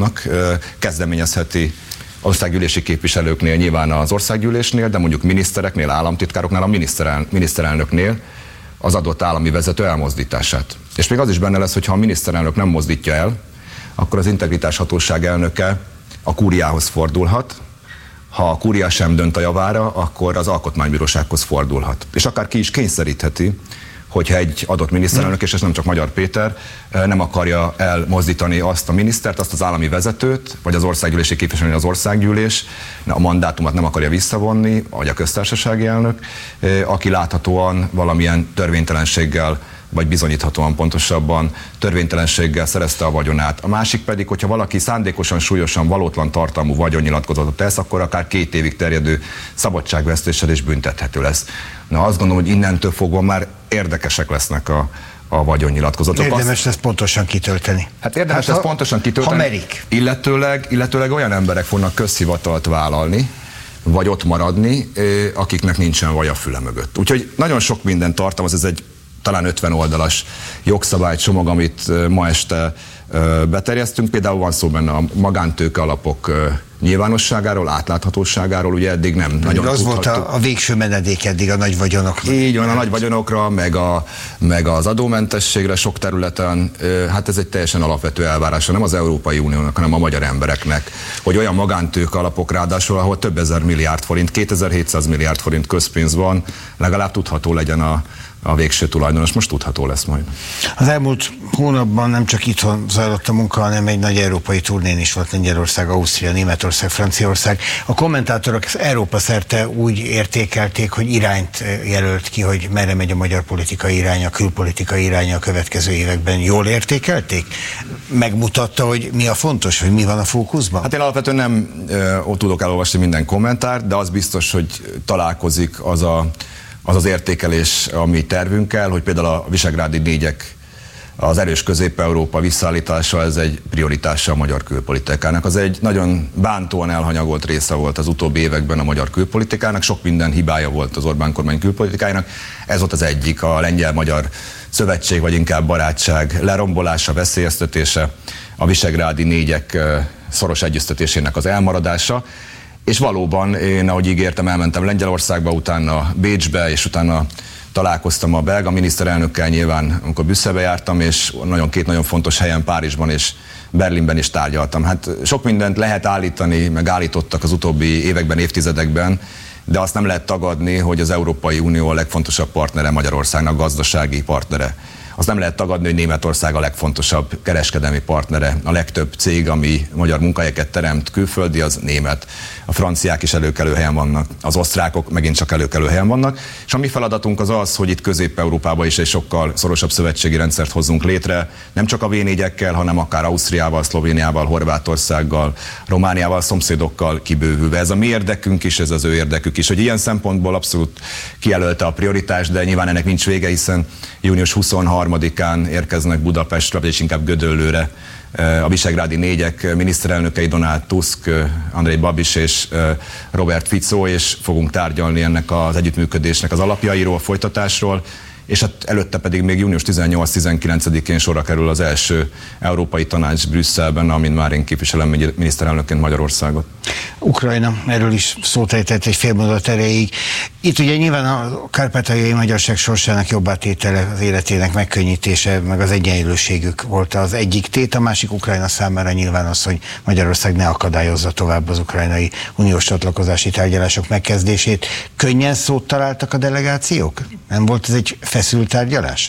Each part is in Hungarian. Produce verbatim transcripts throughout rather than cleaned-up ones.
vannak, kezdeményezheti országgyűlési képviselőknél, nyilván az országgyűlésnél, de mondjuk minisztereknél, államtitkároknál, a miniszterel, miniszterelnöknél az adott állami vezető elmozdítását. És még az is benne lesz, hogy ha a miniszterelnök nem mozdítja el, akkor az integritás hatóság elnöke a kúriához fordulhat, ha a kúria sem dönt a javára, akkor az alkotmánybírósághoz fordulhat. És akár ki is kényszerítheti, hogyha egy adott miniszterelnök, és ez nem csak Magyar Péter, nem akarja elmozdítani azt a minisztert, azt az állami vezetőt, vagy az országgyűlési képviselő, az országgyűlés, a mandátumot nem akarja visszavonni, vagy a köztársasági elnök, aki láthatóan valamilyen törvénytelenséggel, vagy bizonyíthatóan pontosabban törvénytelenséggel szerezte a vagyonát. A másik pedig, hogyha valaki szándékosan, súlyosan, valótlan tartalmú vagyonnyilatkozatot tesz, akkor akár két évig terjedő szabadságvesztéssel is büntethető lesz. Na azt gondolom, hogy innentől fogva már érdekesek lesznek a, a vagyonnyilatkozatok. Érdemes lesz pontosan kitölteni. Hát érdemes hát lesz pontosan kitölteni. Ha merik. Illetőleg, illetőleg olyan emberek fognak közhivatalt vállalni, vagy ott maradni, akiknek nincsen vaj a füle mögött. Úgyhogy nagyon sok minden tartalmaz, ez egy talán ötven oldalas jogszabálycsomag, amit ma este beterjesztünk. Például van szó benne a magántőke alapok nyilvánosságáról, átláthatóságáról, ugye eddig nem nagyon az tudhattuk. volt a, a végső menedék eddig a nagy vagyonokra. Így van, a nagy vagyonokra, meg, a, meg az adómentességre sok területen. Hát ez egy teljesen alapvető elvárása, nem az Európai Uniónak, hanem a magyar embereknek, hogy olyan magántőke alapok ráadásul, ahol több ezer milliárd forint, kétezer-hétszáz milliárd forint közpénz van, legalább tudható legyen a a végső tulajdonos, most tudható lesz majd. Az elmúlt hónapban nem csak itthon zajlott a munka, hanem egy nagy európai turnén is volt, Lengyelország, Ausztria, Németország, Franciaország. A kommentátorok Európa szerte úgy értékelték, hogy irányt jelölt ki, hogy merre megy a magyar politikai iránya, a külpolitikai iránya a következő években. Jól értékelték? Megmutatta, hogy mi a fontos, hogy mi van a fókuszban? Hát én alapvetően nem ott tudok elolvasni minden kommentárt, de az biztos, hogy találkozik az a az az értékelés, ami tervünkkel, hogy például a visegrádi négyek, az erős Közép-Európa visszaállítása, ez egy prioritása a magyar külpolitikának. Az egy nagyon bántóan elhanyagolt része volt az utóbbi években a magyar külpolitikának, sok minden hibája volt az Orbán kormány külpolitikájának. Ez volt az egyik, a lengyel-magyar szövetség, vagy inkább barátság lerombolása, veszélyeztetése, a visegrádi négyek szoros egyeztetésének az elmaradása. És valóban én, ahogy ígértem, elmentem Lengyelországba, utána Bécsbe, és utána találkoztam a belga miniszterelnökkel nyilván, amikor Brüsszelbe jártam, és nagyon két nagyon fontos helyen, Párizsban és Berlinben is tárgyaltam. Hát sok mindent lehet állítani, meg állítottak az utóbbi években, évtizedekben, de azt nem lehet tagadni, hogy az Európai Unió a legfontosabb partnere Magyarországnak, gazdasági partnere. Azt nem lehet tagadni, hogy Németország a legfontosabb kereskedelmi partnere. A legtöbb cég, ami magyar munkahelyeket teremt külföldi, az német. A franciák is előkelő helyen vannak, az osztrákok megint csak előkelő helyen vannak. És a mi feladatunk az az, hogy itt Közép-Európában is egy sokkal szorosabb szövetségi rendszert hozzunk létre, nem csak a vé négyekkel, hanem akár Ausztriával, Szlovéniával, Horvátországgal, Romániával, szomszédokkal kibővülve. Ez a mi érdekünk is, ez az ő érdekük is. Hogy ilyen szempontból abszolút kijelölte a prioritást, de nyilván ennek nincs vége, hiszen június huszonharmadikán érkeznek Budapestre, és inkább Gödöllőre a visegrádi négyek miniszterelnökei, Donald Tusk, Andrej Babis és Robert Fico, és fogunk tárgyalni ennek az együttműködésnek az alapjairól, a folytatásról, és hát előtte pedig még június tizennyolc-tizenkilencedikén sorra kerül az első Európai Tanács Brüsszelben, amin már én képviselem miniszterelnökként Magyarországot. Ukrajna, erről is szót ejtett egy fél mondat erejéig. Itt ugye nyilván a kárpátaljai magyarság sorsának jobbátétele, az életének megkönnyítése, meg az egyenlőségük volt az egyik tét, a másik Ukrajna számára nyilván az, hogy Magyarország ne akadályozza tovább az ukrajnai uniós csatlakozási tárgyalások megkezdését. Könnyen szót találtak a delegációk? Nem volt ez egy feszült tárgyalás?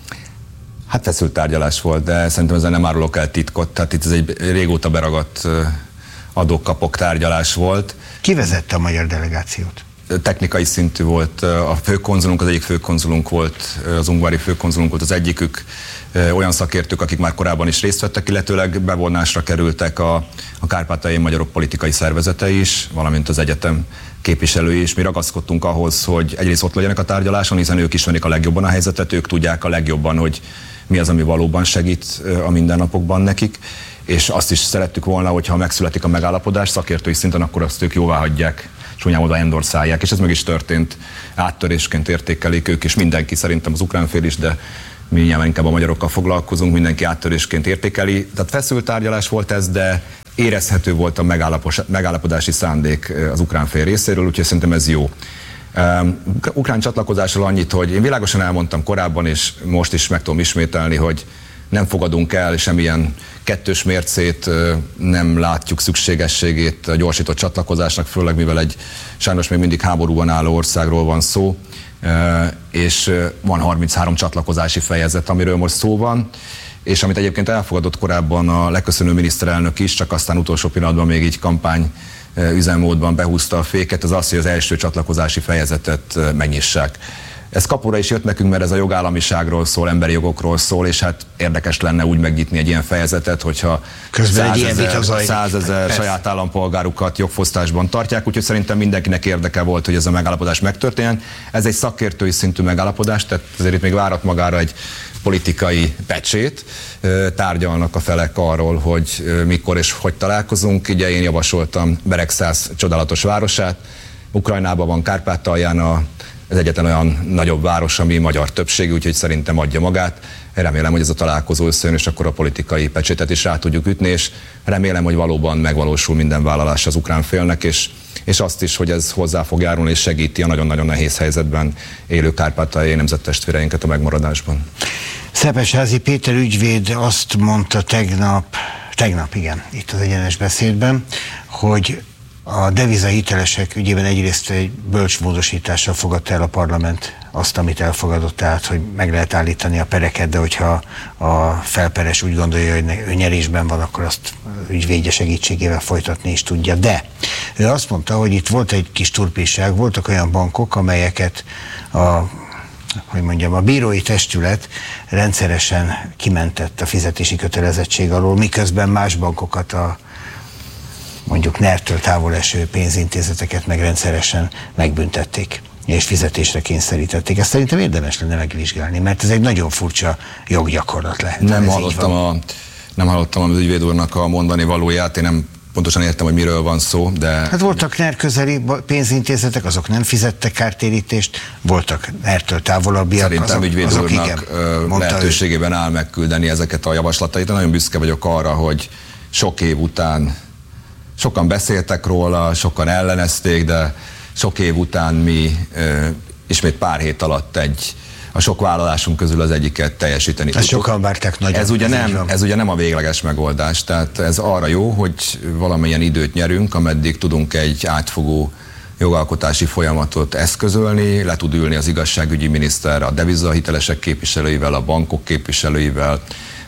Hát feszült tárgyalás volt, de szerintem ezzel nem árulok el titkot, tehát itt ez egy régóta beragadt adok-kapok tárgyalás volt. Ki vezette a magyar delegációt? Technikai szintű volt, a főkonzulunk, az egyik főkonzulunk volt, az ungvári főkonzulunk volt az egyikük, olyan szakértők, akik már korábban is részt vettek, illetőleg bevonásra kerültek a, a kárpátaljai magyarok politikai szervezetei is, valamint az egyetem képviselői is. Mi ragaszkodtunk ahhoz, hogy egyrészt ott legyenek a tárgyaláson, hiszen ők ismerik a legjobban a helyzetet, ők tudják a legjobban, hogy mi az, ami valóban segít a mindennapokban nekik, és azt is szerettük volna, hogyha megszületik a megállapodás szakértői szinten, akkor azt ők jóvá hagyják, csúnyán oda endorszálják, és ez meg is történt, áttörésként értékelik ők, és mindenki, szerintem az ukrán fél is, de mi nyilván inkább a magyarokkal foglalkozunk, mindenki áttörésként értékeli. Tehát feszült tárgyalás volt ez, de érezhető volt a megállapodási szándék az ukrán fél részéről, úgyhogy szerintem ez jó. Um, ukrán csatlakozásról annyit, hogy én világosan elmondtam korábban, és most is meg tudom ismételni, hogy nem fogadunk el semmilyen kettős mércét, nem látjuk szükségességét a gyorsított csatlakozásnak, főleg mivel egy sajnos még mindig háborúban álló országról van szó, és van harminchárom csatlakozási fejezet, amiről most szó van, és amit egyébként elfogadott korábban a leköszönő miniszterelnök is, csak aztán utolsó pillanatban még így kampány üzemmódban behúzta a féket, az az, hogy az első csatlakozási fejezetet megnyissák. Ez kapura is jött nekünk, mert ez a jogállamiságról szól, emberi jogokról szól, és hát érdekes lenne úgy megnyitni egy ilyen fejezetet, hogyha százezer saját állampolgárukat jogfosztásban tartják, úgyhogy szerintem mindenkinek érdeke volt, hogy ez a megállapodás megtörténjen. Ez egy szakértői szintű megállapodás, tehát ezért itt még várat magára egy politikai pecsét, tárgyalnak a felek arról, hogy mikor és hogy találkozunk. Ugye én javasoltam Beregszász csodálatos városát, Ukrajnában van, Kárpátalján a ez egyetlen olyan nagyobb város, ami magyar többségű, úgyhogy szerintem adja magát. Remélem, hogy ez a találkozó összejön, és akkor a politikai pecsétet is rá tudjuk ütni, és remélem, hogy valóban megvalósul minden vállalás az ukrán félnek, és, és azt is, hogy ez hozzá fog járulni, és segíti a nagyon-nagyon nehéz helyzetben élő kárpátaljai nemzettestvéreinket a megmaradásban. Szepesházy Péter ügyvéd azt mondta tegnap, tegnap igen, itt az Egyenes Beszédben, hogy a devizahitelesek ügyében egyrészt egy bölcs módosítással fogadta el a parlament azt, amit elfogadott, tehát, hogy meg lehet állítani a pereket, de hogyha a felperes úgy gondolja, hogy ő nyerésben van, akkor azt ügyvédje segítségével folytatni is tudja. De ő azt mondta, hogy itt volt egy kis turpiság, voltak olyan bankok, amelyeket a hogy mondjam, a bírói testület rendszeresen kimentett a fizetési kötelezettség alól, miközben más bankokat, a mondjuk nertől távol eső pénzintézeteket meg rendszeresen megbüntették, és fizetésre kényszerítették. Ezt szerintem érdemes lenne megvizsgálni, mert ez egy nagyon furcsa joggyakorlat lehet. Nem hallottam, a, nem hallottam az ügyvéd úrnak a mondani valóját, én nem pontosan értem, hogy miről van szó, de... Hát voltak NER közeli pénzintézetek, azok nem fizettek kártérítést, voltak NER-től távolabbiak, Szerintem azok, ügyvéd azok úrnak igen, lehetőségében áll megküldeni ezeket a javaslatait. Nagyon büszke vagyok arra, hogy sok év után sokan beszéltek róla, sokan ellenezték, de sok év után mi e, ismét pár hét alatt egy, a sok vállalásunk közül az egyiket teljesíteni tudtuk. Sokan várták nagyon. Ez ugye, nem, ez ugye nem a végleges megoldás, tehát ez arra jó, hogy valamilyen időt nyerünk, ameddig tudunk egy átfogó jogalkotási folyamatot eszközölni, le tud ülni az igazságügyi miniszter a devizahitelesek képviselőivel, a bankok képviselőivel,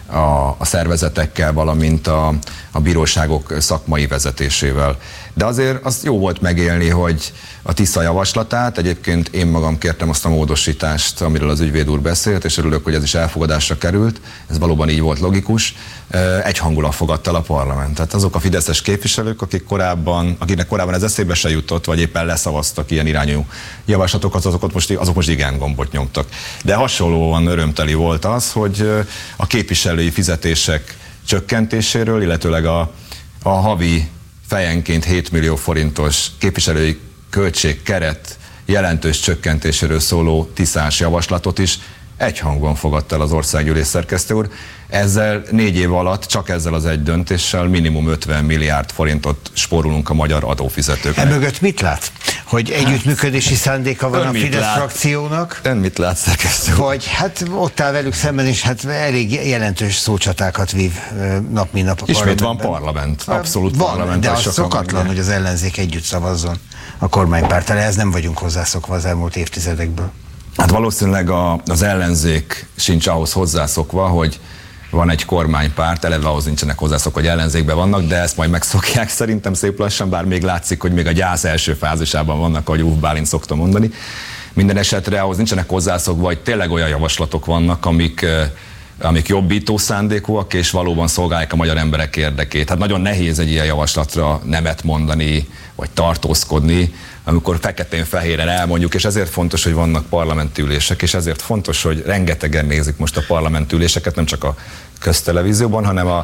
a, a szervezetekkel, valamint a, a bíróságok szakmai vezetésével. De azért azt jó volt megélni, hogy a Tisza javaslatát, egyébként én magam kértem azt a módosítást, amiről az ügyvéd úr beszélt, és örülök, hogy ez is elfogadásra került, ez valóban így volt logikus, egyhangulag fogadta el a parlament. Tehát azok a fideszes képviselők, akik korábban, akiknek korábban ez eszébe se jutott, vagy éppen leszavaztak ilyen irányú javaslatokat, azok most, azok most igen gombot nyomtak. De hasonlóan örömteli volt az, hogy a képviselői fizetések csökkentéséről, illetőleg a, a havi fejenként hét millió forintos képviselői költségkeret jelentős csökkentéséről szóló tiszás javaslatot is egyhangúan fogadta el az országgyűlés szerkesztő úr. Ezzel négy év alatt, csak ezzel az egy döntéssel minimum ötven milliárd forintot spórolunk a magyar adófizetőknek. Emögött mit lát? Hogy együttműködési szándéka van Ön a Fidesz lát? frakciónak? Ön mit lát, szerkesztő úr? Vagy hát ott áll velük szemben, és hát elég jelentős szócsatákat vív nap, mint nap a Ismét van parlament, abszolút van, parlament. de az szokatlan, hogy az ellenzék együtt szavazzon a kormánypárttal. Ehhez nem vagyunk hozzászokva az elmúlt évtizedekből. Hát valószínűleg a, az ellenzék sincs ahhoz hozzászokva, hogy van egy kormánypárt, eleve ahhoz nincsenek hozzászokva, hogy ellenzékben vannak, de ezt majd megszokják szerintem szép lassan, bár még látszik, hogy még a gyász első fázisában vannak, ahogy Uf Bálint szokta mondani. Minden esetre ahhoz nincsenek hozzászokva, hogy tényleg olyan javaslatok vannak, amik, amik jobbító szándékúak, és valóban szolgálják a magyar emberek érdekét. Hát nagyon nehéz egy ilyen javaslatra nemet mondani, vagy tartózkodni, amikor feketén-fehéren elmondjuk, és ezért fontos, hogy vannak parlamenti ülések, és ezért fontos, hogy rengetegen nézik most a parlamenti üléseket, nem csak a köztelevízióban, hanem a,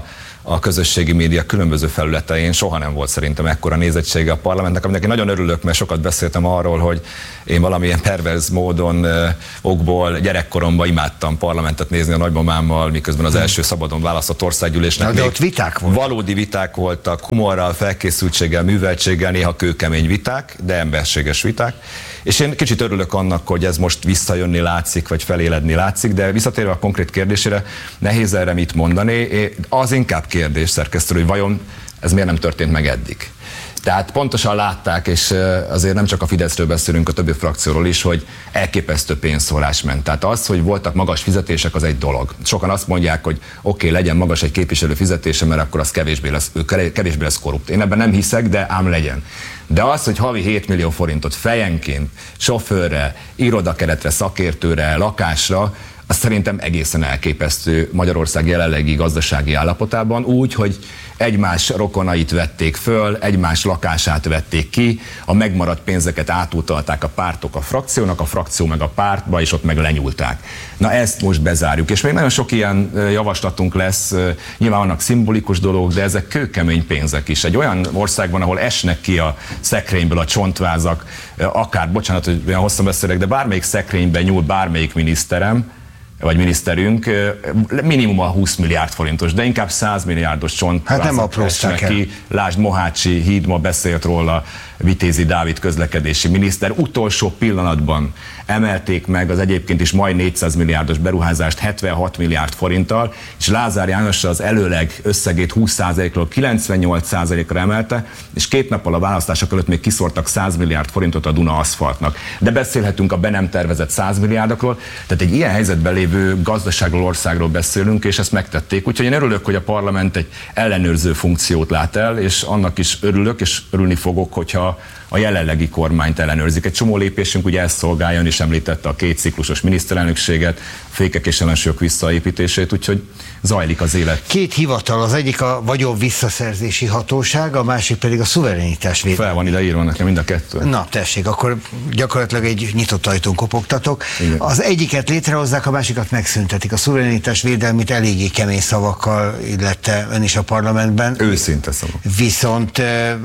a közösségi média különböző felületein soha nem volt szerintem ekkora nézettsége a parlamentnek, aminek én nagyon örülök, mert sokat beszéltem arról, hogy én valamilyen perverz módon, okból gyerekkoromban imádtam parlamentet nézni a nagymamámmal, miközben az első szabadon választott országgyűlésnek de még ott viták voltak. Valódi viták voltak, humorral, felkészültséggel, műveltséggel, néha kőkemény viták, de emberséges viták. És én kicsit örülök annak, hogy ez most visszajönni látszik, vagy feléledni látszik, de visszatérve a konkrét kérdésére, nehéz erre mit mondani. Az inkább kérdés, szerkesztő, hogy vajon ez miért nem történt meg eddig. Tehát pontosan látták, és azért nem csak a Fideszről beszélünk, a többi frakcióról is, hogy elképesztő pénzszórás ment. Tehát az, hogy voltak magas fizetések, az egy dolog. Sokan azt mondják, hogy oké, okay, legyen magas egy képviselő fizetése, mert akkor az kevésbé lesz, kevésbé lesz korrupt. Én ebben nem hiszek, de ám legyen. De az, hogy havi hét millió forintot fejenként, sofőrre, irodakeretre, szakértőre, lakásra, az szerintem egészen elképesztő Magyarország jelenlegi gazdasági állapotában, úgy, hogy egymás rokonait vették föl, egymás lakását vették ki, a megmaradt pénzeket átutalták a pártok a frakciónak, a frakció meg a pártba, és ott meg lenyúlták. Na ezt most bezárjuk, és még nagyon sok ilyen javaslatunk lesz, nyilván vannak szimbolikus dolgok, de ezek kőkemény pénzek is. Egy olyan országban, ahol esnek ki a szekrényből a csontvázak, akár, bocsánat, hogy olyan hosszan beszélek, de bármelyik szekrényben nyúl bármelyik miniszterem, vagy miniszterünk, minimum a húsz milliárd forintos, de inkább száz milliárdos csontvázak. Hát nem aprózták ki. Lásd, Mohácsi híd, ma beszélt róla Vitézi Dávid közlekedési miniszter. Utolsó pillanatban emelték meg az egyébként is majd négyszáz milliárdos beruházást hetvenhat milliárd forinttal, és Lázár János az előleg összegét húsz százalékról kilencvennyolc százalékra emelte, és két nappal a választások előtt még kiszórtak száz milliárd forintot a Duna aszfaltnak. De beszélhetünk a be nem tervezett száz milliárdokról, tehát egy ilyen helyzetben lévő gazdaságról, országról beszélünk, és ezt megtették. Úgyhogy én örülök, hogy a parlament egy ellenőrző funkciót lát el, és annak is örülök, és örülni fogok, hogyha a jelenlegi kormányt ellenőrzik. Egy csomó lépésünk ugye ezt szolgáljon, és említette a két ciklusos miniszterelnökséget, fékek és ellensúlyok visszaépítését, úgyhogy zajlik az élet. Két hivatal, az egyik a vagyon visszaszerzési hatóság, a másik pedig a szuverenitás védelme. Fel van ide írva nekem mind a kettő. Na tessék, akkor gyakorlatilag egy nyitott ajtón kopogtatok. Igen. Az egyiket létrehozzák, a másikat megszüntetik. A szuverenitás védelmét eléggé kemény szavakkal illette ön is a parlamentben. Őszinte szavak. Viszont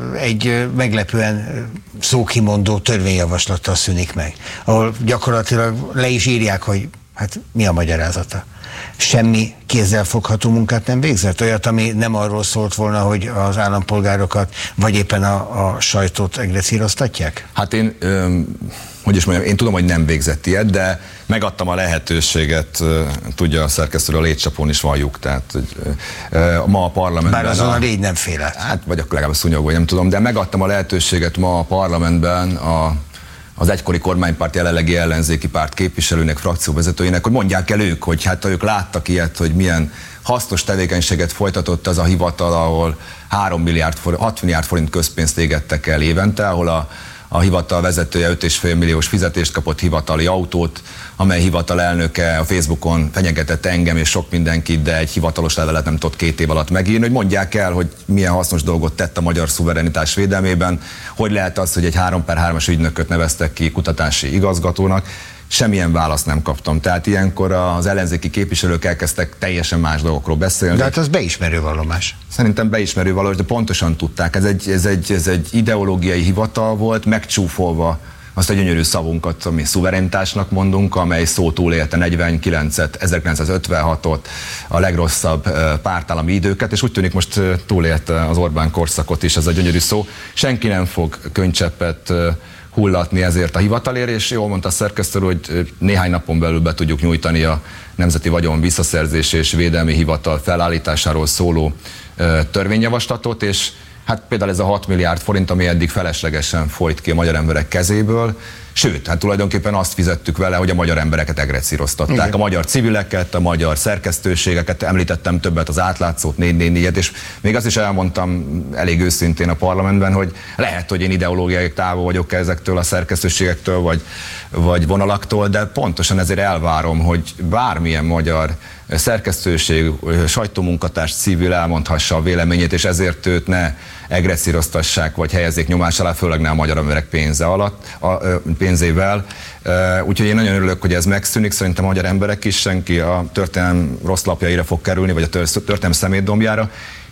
egy meglepően szókimondó törvényjavaslattal szűnik meg, ahol gyakorlatilag le is írják, hogy hát mi a magyarázata. Semmi kézzelfogható munkát nem végzett? Olyat, ami nem arról szólt volna, hogy az állampolgárokat, vagy éppen a, a sajtót egrecíroztatják? Hát én, öm, hogy is mondjam, én tudom, hogy nem végzett ilyet, de megadtam a lehetőséget, tudja a szerkesztő, a létcsapón is valljuk, tehát hogy, ö, ma a parlamentben... Bár azon a légy nem félhet. Hát, vagy akkor legalább a szúnyog, vagy nem tudom, de megadtam a lehetőséget ma a parlamentben a az egykori kormánypárt jelenlegi ellenzéki párt képviselőnek, frakcióvezetőinek, hogy mondják el ők, hogy hát ők láttak ilyet, hogy milyen hasznos tevékenységet folytatott az a hivatal, ahol három milliárd forint, hat milliárd forint közpénzt égettek el évente, ahol a, a hivatal vezetője öt egész öt milliós fizetést kapott, hivatali autót, amely hivatal elnöke a Facebookon fenyegetett engem és sok mindenkit, de egy hivatalos levelet nem tudott két év alatt megírni, hogy mondják el, hogy milyen hasznos dolgot tett a magyar szuverenitás védelmében, hogy lehet az, hogy egy három per hármas ügynököt neveztek ki kutatási igazgatónak. Semmilyen választ nem kaptam. Tehát ilyenkor az ellenzéki képviselők elkezdtek teljesen más dolgokról beszélni. De hát az beismerő vallomás. Szerintem beismerő vallomás, de pontosan tudták. Ez egy, ez egy, ez egy ideológiai hivatal volt, megcsúfolva azt a gyönyörű szavunkat, ami szuverenitásnak mondunk, amely szó túlélte negyvenkilencet, ezerkilencszázötvenhatot, a legrosszabb pártállami időket, és úgy tűnik most túlélte az Orbán korszakot is ez a gyönyörű szó. Senki nem fog könycseppet hullatni ezért a hivatalért, és jól mondta a szerkesztő, hogy néhány napon belül be tudjuk nyújtani a Nemzeti Vagyon Visszaszerzési és Védelmi Hivatal felállításáról szóló törvényjavaslatot, és hát például ez a hat milliárd forint, ami eddig feleslegesen folyt ki a magyar emberek kezéből, sőt, hát tulajdonképpen azt fizettük vele, hogy a magyar embereket egrecíroztatták. Igen. A magyar civileket, a magyar szerkesztőségeket, említettem többet az Átlátszót, négy négy négyet, és még azt is elmondtam elég őszintén a parlamentben, hogy lehet, hogy én ideológiai távol vagyok ezektől a szerkesztőségektől, vagy, vagy vonalaktól, de pontosan ezért elvárom, hogy bármilyen magyar szerkesztőség, sajtómunkatárs, civil elmondhassa a véleményét, és ezért őt ne egrecíroztassák, vagy helyezzék nyomás alá, főleg ne a magyar emberek pénze alatt, a, pénzével. Úgyhogy én nagyon örülök, hogy ez megszűnik, szerintem a magyar emberek is, senki a történelem rossz lapjaira fog kerülni, vagy a történelem szemétdombjára,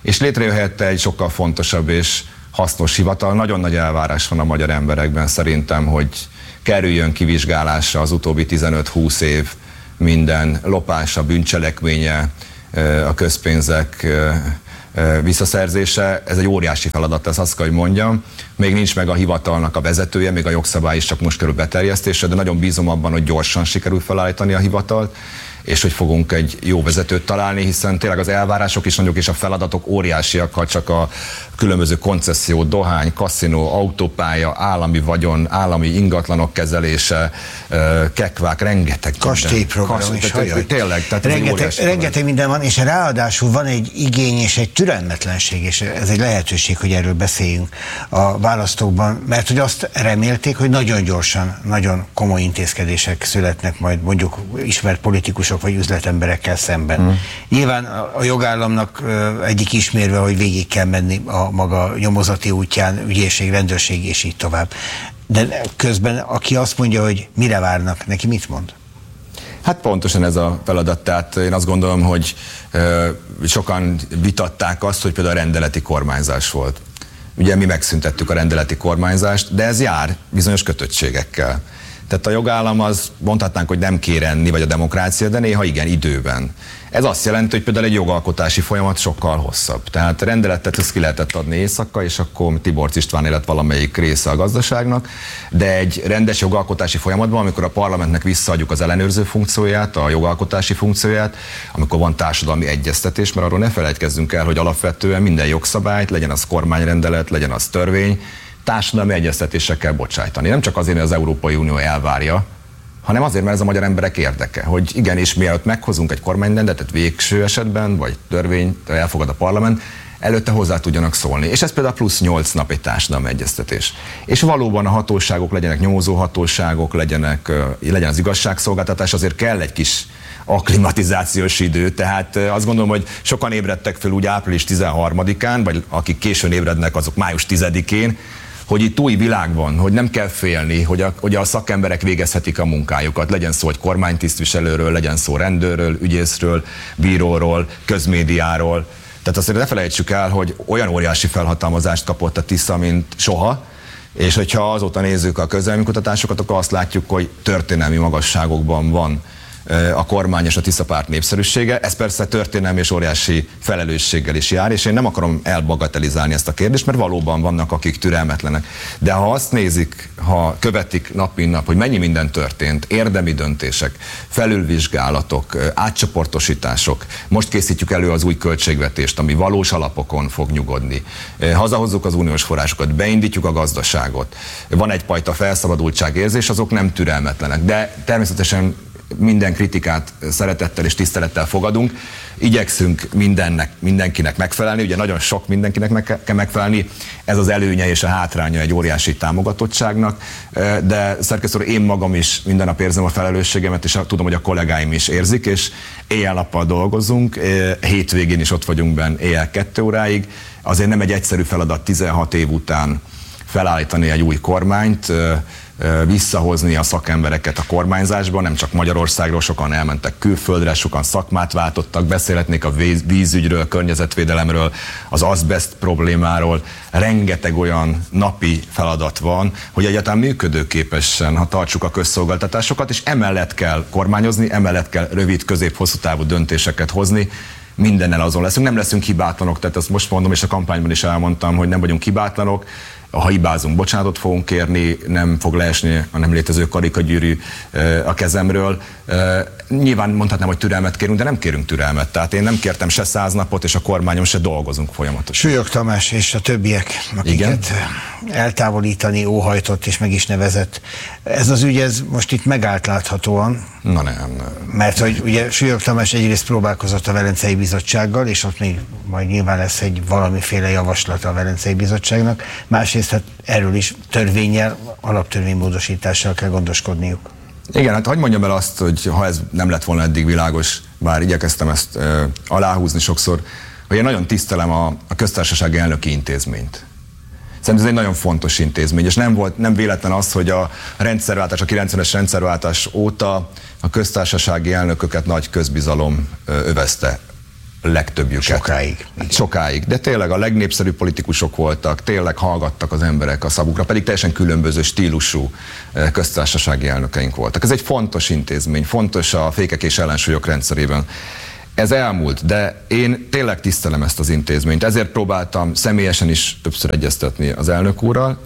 és létrejöhet egy sokkal fontosabb és hasznos hivatal. Nagyon nagy elvárás van a magyar emberekben szerintem, hogy kerüljön kivizsgálásra az utóbbi tizenöt-húsz év minden lopása, bűncselekménye, a közpénzek visszaszerzése. Ez egy óriási feladat, ezt azt kell, hogy mondjam. Még nincs meg a hivatalnak a vezetője, még a jogszabály is csak most kerül beterjesztésre, de nagyon bízom abban, hogy gyorsan sikerül felállítani a hivatalt, és hogy fogunk egy jó vezetőt találni, hiszen tényleg az elvárások is nagyok, és a feladatok óriásiak, ha csak a különböző koncesszió, dohány, kaszinó, autópálya, állami vagyon, állami ingatlanok kezelése, kekvák, rengeteg. Kastélyprogram Kastély, is. Tényleg, tényleg, tehát rengeteg, rengeteg minden van, és ráadásul van egy igény és egy türelmetlenség, és ez egy lehetőség, hogy erről beszéljünk a választókban, mert hogy azt remélték, hogy nagyon gyorsan, nagyon komoly intézkedések születnek majd mondjuk ismert politikusok vagy üzletemberekkel szemben. Hmm. Nyilván a jogállamnak egyik ismérve, hogy végig kell menni a maga nyomozati útján, ügyészség, rendőrség és így tovább. De közben, aki azt mondja, hogy mire várnak, neki mit mond? Hát pontosan ez a feladat, tehát én azt gondolom, hogy ö, sokan vitatták azt, hogy például a rendeleti kormányzás volt. Ugye mi megszüntettük a rendeleti kormányzást, de ez jár bizonyos kötöttségekkel. Tehát a jogállam az mondhatnánk, hogy nem kér enni, vagy a demokrácia, de néha igen, időben. Ez azt jelenti, hogy például egy jogalkotási folyamat sokkal hosszabb. Tehát rendeletet ezt ki lehetett adni éjszaka, és akkor Tiborcs István élet valamelyik része a gazdaságnak, de egy rendes jogalkotási folyamatban, amikor a parlamentnek visszaadjuk az ellenőrző funkcióját, a jogalkotási funkcióját, amikor van társadalmi egyeztetés, mert arról ne felejtkezzünk el, hogy alapvetően minden jogszabályt, legyen az kormányrendelet, legyen az törvény, társadalmi egyeztetésre kell bocsájtani. Nem csak azért, hogy az Európai Unió elvárja, hanem azért, mert ez a magyar emberek érdeke, hogy igenis mielőtt meghozunk egy kormányrendeletet végső esetben, vagy törvényt elfogad a parlament, előtte hozzá tudjanak szólni. És ez például plusz nyolc nap egy társadalmi egyeztetés. És valóban a hatóságok legyenek nyomozó hatóságok, legyenek, legyen az igazságszolgáltatás, azért kell egy kis akklimatizációs idő, tehát azt gondolom, hogy sokan ébredtek fel úgy április tizenharmadikán, vagy akik későn ébrednek, azok május tizedikén, hogy itt új világ van, hogy nem kell félni, hogy a, hogy a szakemberek végezhetik a munkájukat. Legyen szó egy kormánytisztviselőről, legyen szó rendőrről, ügyészről, bíróról, közmédiáról. Tehát azt ne felejtsük el, hogy olyan óriási felhatalmazást kapott a Tisza, mint soha, és hogyha azóta nézzük a közelmi kutatásokat, akkor azt látjuk, hogy történelmi magasságokban van a kormány és a Tisza párt népszerűsége. Ez persze történelmi és óriási felelősséggel is jár, és én nem akarom elbagatelizálni ezt a kérdést, mert valóban vannak, akik türelmetlenek. De ha azt nézik, ha követik nap mint nap, hogy mennyi minden történt, érdemi döntések, felülvizsgálatok, átcsoportosítások, most készítjük elő az új költségvetést, ami valós alapokon fog nyugodni. Hazahozzuk az uniós forrásokat, beindítjuk a gazdaságot. Van egyfajta felszabadultságérzés, azok nem türelmetlenek. De természetesen minden kritikát szeretettel és tisztelettel fogadunk. Igyekszünk mindennek, mindenkinek megfelelni, ugye nagyon sok mindenkinek meg kell megfelelni, ez az előnye és a hátránya egy óriási támogatottságnak, de szerkesztő úr, én magam is minden nap érzem a felelősségemet, és tudom, hogy a kollégáim is érzik, és éjjel-nappal dolgozunk, hétvégén is ott vagyunk benn éjjel kettő óráig, azért nem egy egyszerű feladat tizenhat év után felállítani egy új kormányt, visszahozni a szakembereket a kormányzásban, nem csak Magyarországról, sokan elmentek külföldre, sokan szakmát váltottak, beszélhetnék a vízügyről, környezetvédelemről, az azbest problémáról, rengeteg olyan napi feladat van, hogy egyáltalán működőképesen, ha tartsuk a közszolgáltatásokat, és emellett kell kormányozni, emellett kell rövid, közép, hosszú távú döntéseket hozni, mindennel azon leszünk, nem leszünk hibátlanok, tehát ezt most mondom, és a kampányban is elmondtam, hogy nem vagyunk hibátlanok, ha hibázunk, bocsánatot fogunk kérni, nem fog leesni a nem létező karikagyűrű a kezemről. Nyilván mondhatnám, hogy türelmet kérünk, de nem kérünk türelmet. Tehát én nem kértem se száz napot, és a kormányon se dolgozunk folyamatosan. Súlyog Tamás és a többiek, akiket Igen? eltávolítani óhajtott és meg is nevezett. Ez az ügy, ez most itt megállt láthatóan. Na nem. Mert hogy ugye Súlyog Tamás egyrészt próbálkozott a Velencei Bizottsággal, és ott még majd nyilván lesz egy valamiféle javaslata a Velencei Bizottságnak. Másrészt hát erről is törvénnyel, alaptörvénymódosítással kell gondoskodniuk. Igen, hát hagyd mondjam el azt, hogy ha ez nem lett volna eddig világos, bár igyekeztem ezt e, aláhúzni sokszor, hogy én nagyon tisztelem a, a köztársasági elnöki intézményt. Szerintem ez egy nagyon fontos intézmény, és nem volt, nem véletlen az, hogy a rendszerváltás, a kilencvenes rendszerváltás óta a köztársasági elnököket nagy közbizalom övezte. legtöbbjüket. Sokáig. Sokáig. De tényleg a legnépszerűbb politikusok voltak, tényleg hallgattak az emberek a szavukra, pedig teljesen különböző stílusú köztársasági elnökeink voltak. Ez egy fontos intézmény, fontos a fékek és ellensúlyok rendszerében. Ez elmúlt, de én tényleg tisztelem ezt az intézményt, ezért próbáltam személyesen is többször egyeztetni az elnök úrral,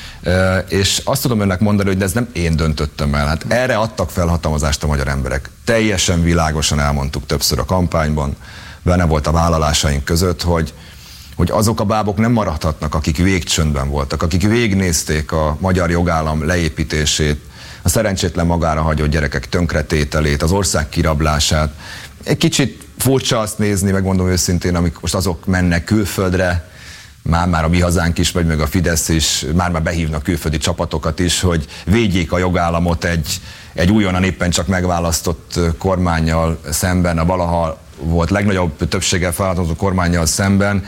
és azt tudom önnek mondani, hogy de ez nem én döntöttem el. Hát erre adtak felhatalmazást a magyar emberek. Teljesen világosan elmondtuk többször a kampányban, benne volt a vállalásaink között, hogy, hogy azok a bábok nem maradhatnak, akik végcsöndben voltak, akik végignézték a magyar jogállam leépítését, a szerencsétlen magára hagyott gyerekek tönkretételét, az ország kirablását. Egy kicsit furcsa azt nézni, megmondom őszintén, amik most azok mennek külföldre, már-már a Mi Hazánk is, vagy meg a Fidesz is, már-már behívnak külföldi csapatokat is, hogy védjék a jogállamot egy, egy újonnan éppen csak megválasztott kormánnyal szemben, a valaha volt legnagyobb többséggel felhatalmazott kormánnyal szemben.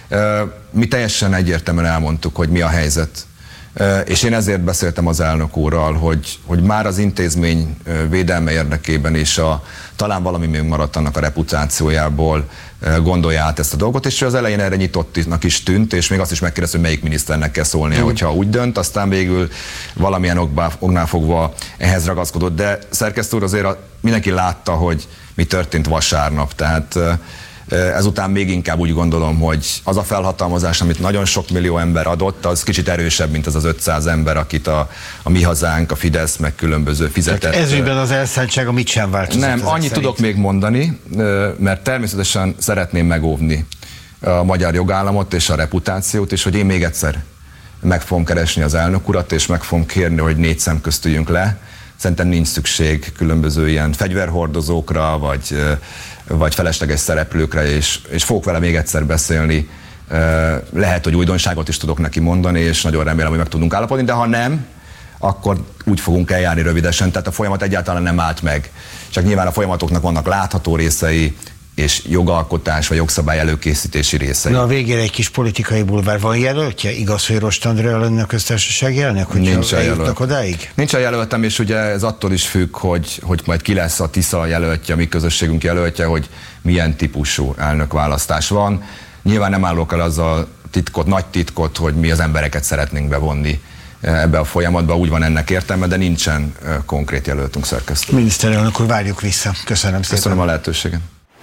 Mi teljesen egyértelműen elmondtuk, hogy mi a helyzet. És én ezért beszéltem az elnök úrral, hogy, hogy már az intézmény védelme érdekében is a, talán valami még maradt annak a reputációjából gondolja át ezt a dolgot, és az elején erre nyitottnak is tűnt, és még azt is megkérdezte, hogy melyik miniszternek kell szólnia, hogyha úgy dönt, aztán végül valamilyen oknál fogva ehhez ragaszkodott. De szerkesztő úr, azért a, mindenki látta, hogy mi történt vasárnap, tehát ezután még inkább úgy gondolom, hogy az a felhatalmazás, amit nagyon sok millió ember adott, az kicsit erősebb, mint az az ötszáz ember, akit a, a Mi Hazánk, a Fidesz, meg különböző fizetett. Ezügyben az elszántsága mit sem változott? Nem, annyit szerint. Tudok még mondani, mert természetesen szeretném megóvni a magyar jogállamot és a reputációt, és hogy én még egyszer meg fogom keresni az elnök urat, és meg fogom kérni, hogy négy szem közt üljünk le. Szerintem nincs szükség különböző ilyen fegyverhordozókra, vagy, vagy felesleges szereplőkre, és, és fogok vele még egyszer beszélni. Lehet, hogy újdonságot is tudok neki mondani, és nagyon remélem, hogy meg tudunk állapodni, de ha nem, akkor úgy fogunk eljárni rövidesen, tehát a folyamat egyáltalán nem állt meg. Csak nyilván a folyamatoknak vannak látható részei, és jogalkotás vagy jogszabály előkészítési részei. Na a végére egy kis politikai bulvár. Van jelöltje? Igaz, hogy Rost Andrea lenne a köztársasági elnök? Nincs a jelölt. Odáig? Nincs a jelöltem, és ugye ez attól is függ, hogy, hogy majd ki lesz a Tisza jelöltje, a mi közösségünk jelöltje, hogy milyen típusú elnökválasztás van. Nyilván nem állok el az a titkot, nagy titkot, hogy mi az embereket szeretnénk bevonni ebbe a folyamatba, úgy van ennek értelme, de nincsen konkrét jelöltünk, szerkesztő. Miniszterelnök úr, várjuk vissza. Köszönöm szépen. Köszönöm a lehetőséget.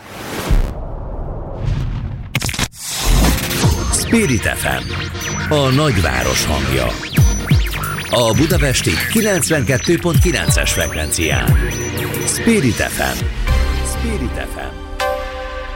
Spirit ef em, a nagyváros hangja. A budapesti kilencvenkettő pont kilences frekvencián. Spirit ef em. Spirit ef em.